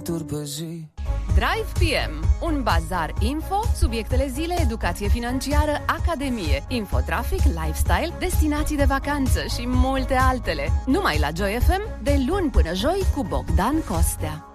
lituri pe zi. Drive PM, un bazar info, subiectele zile, educație financiară, academie, infotrafic, lifestyle, destinații de vacanță și multe altele. Numai la Joy FM, de luni până joi cu Bogdan Costea.